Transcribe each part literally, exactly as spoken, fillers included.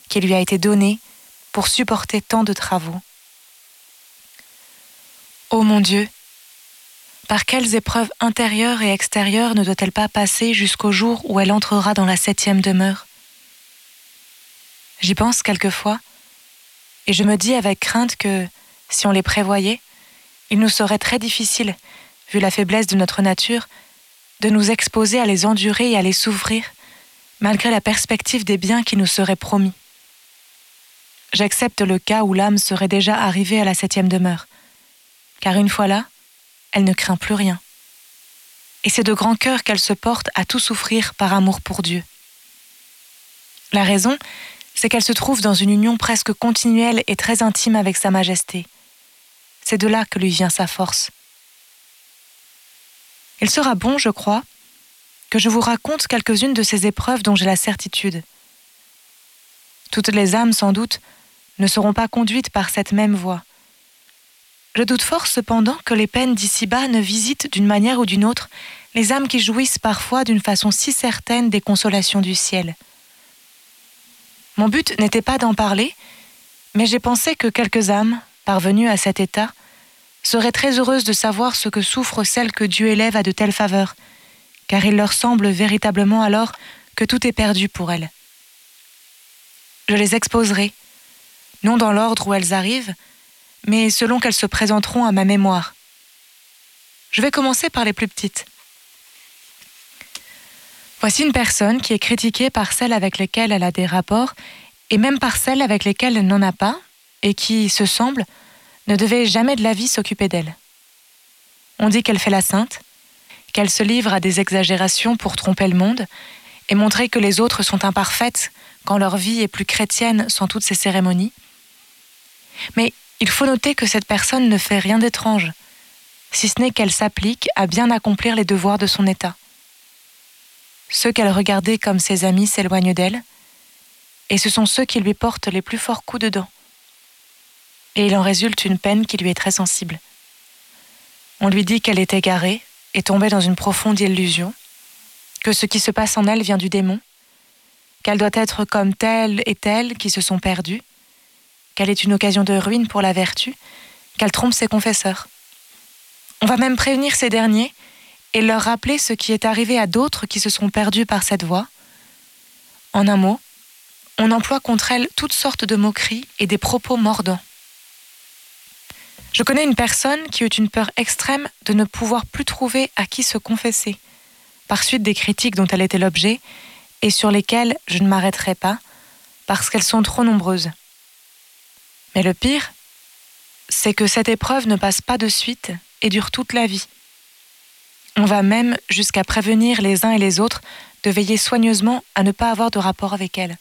qui lui a été donnée pour supporter tant de travaux. Ô mon Dieu, par quelles épreuves intérieures et extérieures ne doit-elle pas passer jusqu'au jour où elle entrera dans la septième demeure? J'y pense quelquefois, et je me dis avec crainte que, si on les prévoyait, il nous serait très difficile, vu la faiblesse de notre nature, de nous exposer à les endurer et à les souffrir, malgré la perspective des biens qui nous seraient promis. J'accepte le cas où l'âme serait déjà arrivée à la septième demeure, car une fois là, elle ne craint plus rien. Et c'est de grand cœur qu'elle se porte à tout souffrir par amour pour Dieu. La raison, c'est qu'elle se trouve dans une union presque continuelle et très intime avec Sa Majesté. C'est de là que lui vient sa force. Il sera bon, je crois, que je vous raconte quelques-unes de ces épreuves dont j'ai la certitude. Toutes les âmes, sans doute, ne seront pas conduites par cette même voie. Je doute fort cependant que les peines d'ici-bas ne visitent d'une manière ou d'une autre les âmes qui jouissent parfois d'une façon si certaine des consolations du ciel. Mon but n'était pas d'en parler, mais j'ai pensé que quelques âmes, parvenues à cet état, seraient très heureuses de savoir ce que souffrent celles que Dieu élève à de telles faveurs, car il leur semble véritablement alors que tout est perdu pour elles. Je les exposerai, non dans l'ordre où elles arrivent, mais selon qu'elles se présenteront à ma mémoire. Je vais commencer par les plus petites. Voici une personne qui est critiquée par celles avec lesquelles elle a des rapports, et même par celles avec lesquelles elle n'en a pas, et qui, se semble, ne devait jamais de la vie s'occuper d'elle. On dit qu'elle fait la sainte, qu'elle se livre à des exagérations pour tromper le monde, et montrer que les autres sont imparfaites quand leur vie est plus chrétienne sans toutes ces cérémonies. Mais il faut noter que cette personne ne fait rien d'étrange, si ce n'est qu'elle s'applique à bien accomplir les devoirs de son état. Ceux qu'elle regardait comme ses amis s'éloignent d'elle, et ce sont ceux qui lui portent les plus forts coups de dent. Et il en résulte une peine qui lui est très sensible. On lui dit qu'elle est égarée et tombée dans une profonde illusion, que ce qui se passe en elle vient du démon, qu'elle doit être comme telle et telle qui se sont perdues, qu'elle est une occasion de ruine pour la vertu, qu'elle trompe ses confesseurs. On va même prévenir ces derniers et leur rappeler ce qui est arrivé à d'autres qui se sont perdus par cette voie. En un mot, on emploie contre elle toutes sortes de moqueries et des propos mordants. Je connais une personne qui eut une peur extrême de ne pouvoir plus trouver à qui se confesser, par suite des critiques dont elle était l'objet et sur lesquelles je ne m'arrêterai pas, parce qu'elles sont trop nombreuses. Mais le pire, c'est que cette épreuve ne passe pas de suite et dure toute la vie. On va même jusqu'à prévenir les uns et les autres de veiller soigneusement à ne pas avoir de rapport avec elle.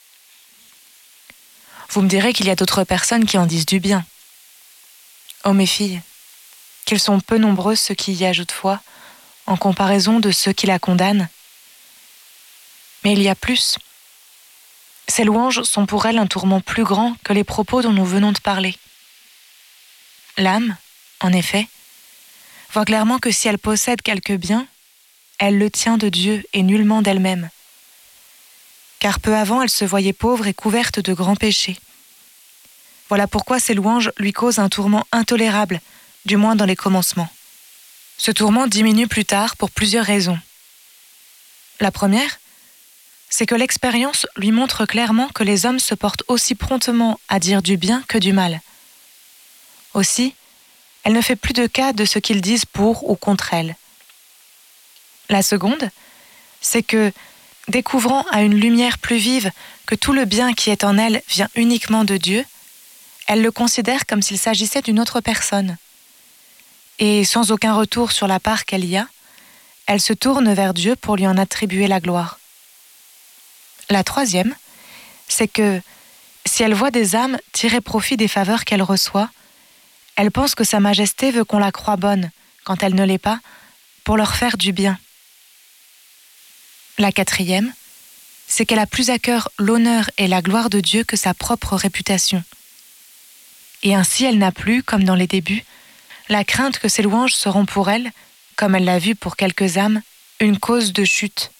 Vous me direz qu'il y a d'autres personnes qui en disent du bien. Oh mes filles, qu'ils sont peu nombreux ceux qui y ajoutent foi, en comparaison de ceux qui la condamnent. Mais il y a plus. Ces louanges sont pour elle un tourment plus grand que les propos dont nous venons de parler. L'âme, en effet, voit clairement que si elle possède quelque bien, elle le tient de Dieu et nullement d'elle-même. Car peu avant, elle se voyait pauvre et couverte de grands péchés. Voilà pourquoi ces louanges lui causent un tourment intolérable, du moins dans les commencements. Ce tourment diminue plus tard pour plusieurs raisons. La première, c'est que l'expérience lui montre clairement que les hommes se portent aussi promptement à dire du bien que du mal. Aussi, elle ne fait plus de cas de ce qu'ils disent pour ou contre elle. La seconde, c'est que, découvrant à une lumière plus vive que tout le bien qui est en elle vient uniquement de Dieu, elle le considère comme s'il s'agissait d'une autre personne. Et sans aucun retour sur la part qu'elle y a, elle se tourne vers Dieu pour lui en attribuer la gloire. La troisième, c'est que, si elle voit des âmes tirer profit des faveurs qu'elle reçoit, elle pense que Sa Majesté veut qu'on la croie bonne, quand elle ne l'est pas, pour leur faire du bien. La quatrième, c'est qu'elle a plus à cœur l'honneur et la gloire de Dieu que sa propre réputation. Et ainsi elle n'a plus, comme dans les débuts, la crainte que ces louanges seront pour elle, comme elle l'a vu pour quelques âmes, une cause de chute.